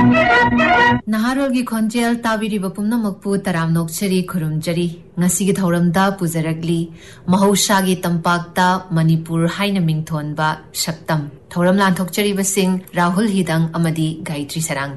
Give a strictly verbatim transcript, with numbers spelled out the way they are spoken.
Naharolgi khonjel tabiriba pumnamakpu taramnokchari khurumjari ngasigi thauramda pujaragli mahausagi tampakta Manipur haina mingthonba shaktam thauram lanthokchari basing Rahul Hidang amadi Gayatri Sarang